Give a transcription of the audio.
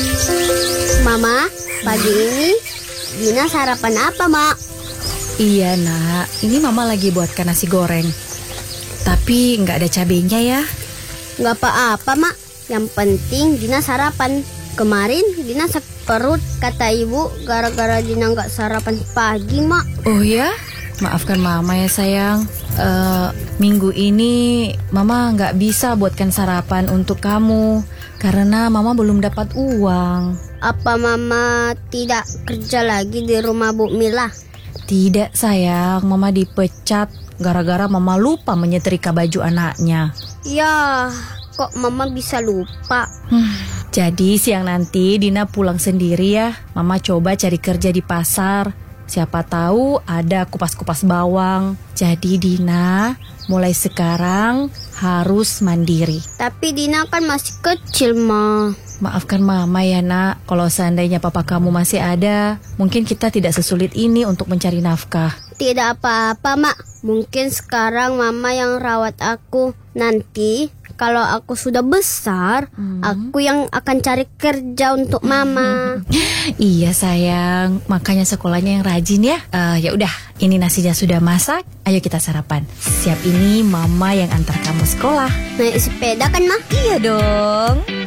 Mama, pagi ini Dina sarapan apa, Mak? Iya nak, ini mama lagi buatkan nasi goreng. Tapi nggak ada cabenya ya. Nggak apa-apa, Mak. Yang penting Dina sarapan. Kemarin Dina sakit perut, kata ibu, gara-gara Dina nggak sarapan pagi, Mak. Oh ya? Maafkan mama ya sayang. Minggu ini mama nggak bisa buatkan sarapan untuk kamu karena mama belum dapat uang. Apa Mama tidak kerja lagi di rumah Bu Mila? Tidak sayang, mama dipecat gara-gara mama lupa menyetrika baju anaknya. Ya, kok Mama bisa lupa? Jadi siang nanti Dina pulang sendiri ya. Mama coba cari kerja di pasar. Siapa tahu ada kupas-kupas bawang. Jadi Dina mulai sekarang harus mandiri. Tapi Dina kan masih kecil, Ma. Maafkan mama ya nak, kalau seandainya papa kamu masih ada, mungkin kita tidak sesulit ini untuk mencari nafkah. Tidak apa-apa, Mak. Mungkin sekarang Mama yang rawat aku. Nanti kalau aku sudah besar, aku yang akan cari kerja untuk Mama. Iya sayang, makanya sekolahnya yang rajin ya. Ya udah, ini nasinya sudah masak. Ayo kita sarapan. Siap ini mama yang antar kamu sekolah. Naik sepeda kan, Ma? Iya dong.